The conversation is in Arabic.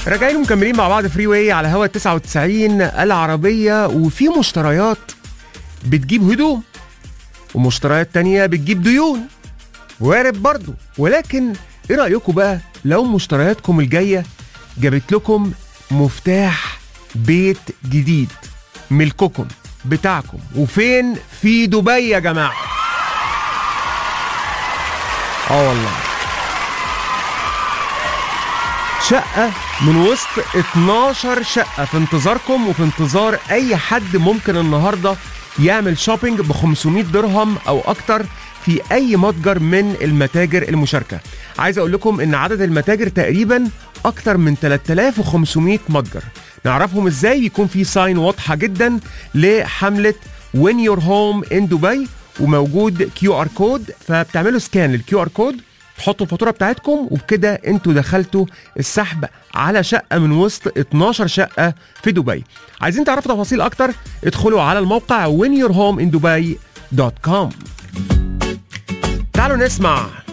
راجعين ومكملين مع بعض فري واي على هوا 99 العربية. وفي مشتريات بتجيب هدوم ومشتريات تانية بتجيب ديون، وارد برضو. ولكن ايه رأيكم بقى لو مشترياتكم الجاية جابت لكم مفتاح بيت جديد ملككم بتاعكم؟ وفين؟ في دبي يا جماعة. والله شقة من وسط 12 شقة في انتظاركم وفي انتظار اي حد ممكن النهاردة يعمل شوبينج ب 500 درهم او اكتر في اي متجر من المتاجر المشاركة. عايز اقول لكم ان عدد المتاجر تقريبا اكتر من 3500 متجر. نعرفهم ازاي؟ بيكون في ساين واضحة جدا لحملة When You're Home in Dubai، وموجود QR كود، فبتعملوا سكان للكيو ار كود، تحطوا الفاتورة بتاعتكم، وبكده انتوا دخلتوا السحب على شقة من وسط 12 شقة في دبي. عايزين تعرفوا تفاصيل اكتر؟ ادخلوا على الموقع whenyourhomeindubai.com. تعالوا نسمع